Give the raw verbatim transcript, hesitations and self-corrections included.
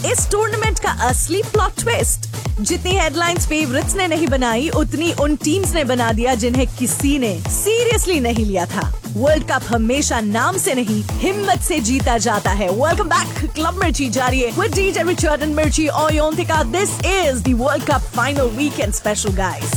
इस टूर्नामेंट का असली प्लॉट ट्विस्ट, जितनी हेडलाइंस फेवरेट्स ने नहीं बनाई, उतनी उन टीम्स ने बना दिया जिन्हें किसी ने सीरियसली नहीं लिया था। वर्ल्ड कप हमेशा नाम से नहीं, हिम्मत से जीता जाता है। वेलकम बैक, क्लब मिर्ची जारी है with D J Richard and Mirchi Oyontika. This is the World Cup final weekend special, guys.